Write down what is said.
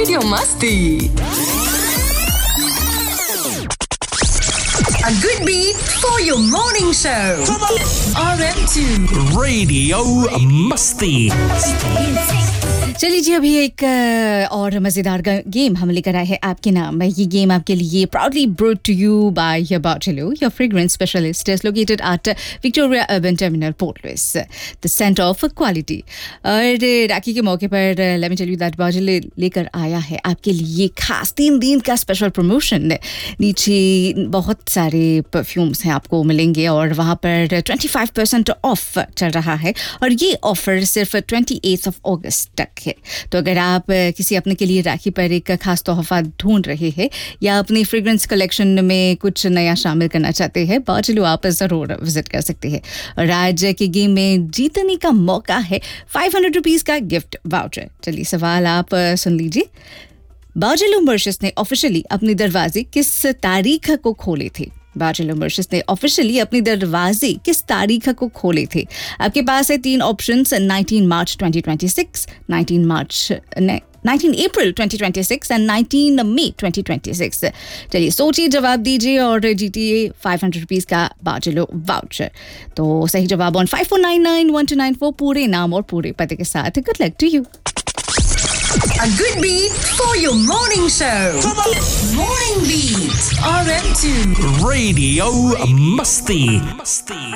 Radio Masti. A good beat for your morning show. RM2 Radio Masti. चलिए जी, अभी एक और मज़ेदार गेम हम लेकर आए हैं आपके नाम। ये गेम आपके लिए proudly brought to you by your बाटलो, your fragrance specialist is located at Victoria urban terminal, port Louis, the centre of quality. और राखी के मौके पर let me tell you that बाटलो लेकर आया है आपके लिए खास 3 दिन का स्पेशल प्रमोशन। नीचे बहुत सारे परफ्यूम्स हैं आपको मिलेंगे और वहाँ पर 25% ऑफ चल रहा है और ये ऑफर सिर्फ 28 अगस्त तक है। तो अगर आप किसी अपने के लिए राखी पर एक खास तोहफा ढूंढ रहे हैं या अपनी फ्रेग्रेंस कलेक्शन में कुछ नया शामिल करना चाहते हैं, बाटलो आप ज़रूर विजिट कर सकते हैं। और आज के गेम में जीतने का मौका है 500 रुपीज़ का गिफ्ट वाउचर। चलिए सवाल आप सुन लीजिए। बाटलो मॉरिशस ने ऑफिशियली अपने दरवाजे किस तारीख को खोले थे? बाटलो मॉरिशस ने ऑफिशियली अपने दरवाजे किस तारीख को खोले थे? आपके पास है 3 ऑप्शंस, 19 मार्च 2026, 19 अप्रैल 2026 एंड 19 मई 2026। चलिए सोचिए, जवाब दीजिए और जीतिए 500 रुपीज़ का बाटलो वाउचर। तो सही जवाब ऑन 54991294 पूरे नाम और पूरे पते के साथ। Good luck to you. A good beat for your morning show. Morning Beat, RM2 Radio Masti.